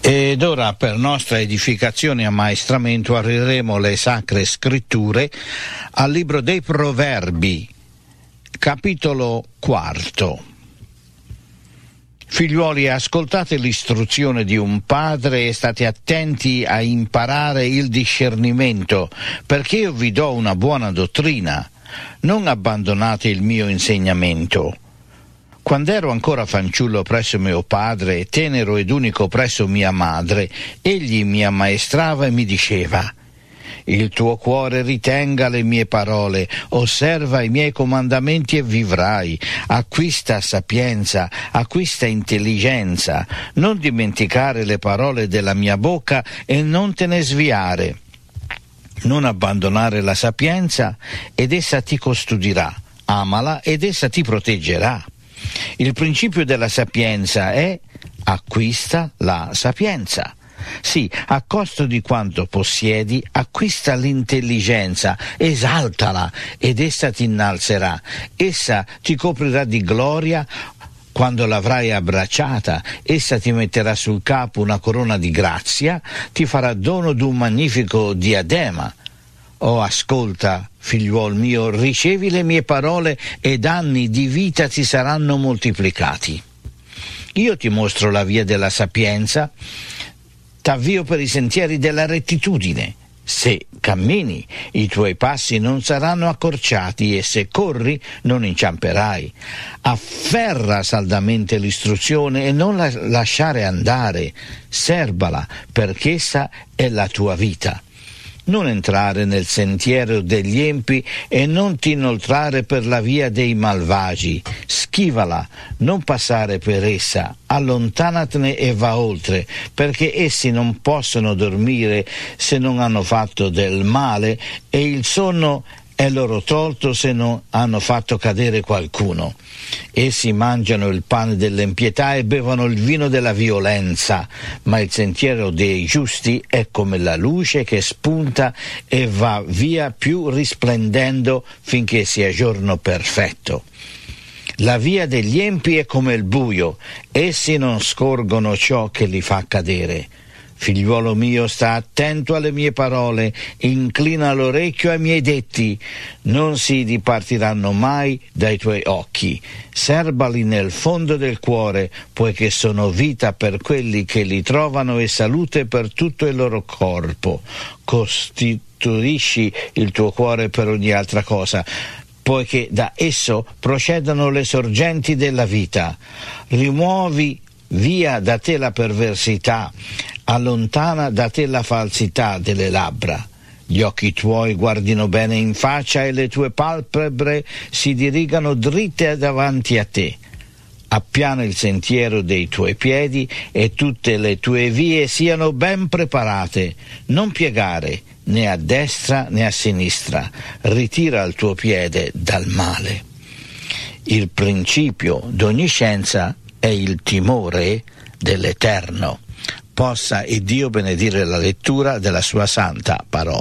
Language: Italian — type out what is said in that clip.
Ed ora, per nostra edificazione e ammaestramento, apriremo le Sacre Scritture al libro dei Proverbi, capitolo 4. Figliuoli, ascoltate l'istruzione di un padre e state attenti a imparare il discernimento, perché io vi do una buona dottrina. Non abbandonate il mio insegnamento. Quando ero ancora fanciullo presso mio padre, tenero ed unico presso mia madre, egli mi ammaestrava e mi diceva: il tuo cuore ritenga le mie parole, osserva i miei comandamenti e vivrai. Acquista sapienza, acquista intelligenza. Non dimenticare le parole della mia bocca e non te ne sviare. Non abbandonare la sapienza ed essa ti custodirà. Amala ed essa ti proteggerà. Il principio della sapienza è: acquista la sapienza. Sì, a costo di quanto possiedi, acquista l'intelligenza, esaltala ed essa ti innalzerà. Essa ti coprirà di gloria quando l'avrai abbracciata. Essa ti metterà sul capo una corona di grazia, ti farà dono d'un magnifico diadema. Oh, ascolta, figliuol mio, ricevi le mie parole ed anni di vita ti saranno moltiplicati. Io ti mostro la via della sapienza, t'avvio per i sentieri della rettitudine. Se cammini, i tuoi passi non saranno accorciati e se corri non inciamperai. Afferra saldamente l'istruzione e non la lasciare andare. Serbala, perché essa è la tua vita. Non entrare nel sentiero degli empi e non ti inoltrare per la via dei malvagi. Schivala, non passare per essa, allontanatene e va oltre, perché essi non possono dormire se non hanno fatto del male e il sonno è loro tolto se non hanno fatto cadere qualcuno. Essi mangiano il pane dell'impietà e bevono il vino della violenza, ma il sentiero dei giusti è come la luce che spunta e va via più risplendendo finché sia giorno perfetto. La via degli empi è come il buio, essi non scorgono ciò che li fa cadere. Figliuolo mio, sta attento alle mie parole, inclina l'orecchio ai miei detti, non si dipartiranno mai dai tuoi occhi. Serbali nel fondo del cuore, poiché sono vita per quelli che li trovano e salute per tutto il loro corpo. Costituisci il tuo cuore per ogni altra cosa, poiché da esso procedono le sorgenti della vita. Rimuovi via da te la perversità, allontana da te la falsità delle labbra. Gli occhi tuoi guardino bene in faccia e le tue palpebre si dirigano dritte davanti a te. Appiana il sentiero dei tuoi piedi e tutte le tue vie siano ben preparate. Non piegare né a destra né a sinistra. Ritira il tuo piede dal male. Il principio d'ogni scienza è il timore dell'Eterno. Possa Dio benedire la lettura della sua santa parola.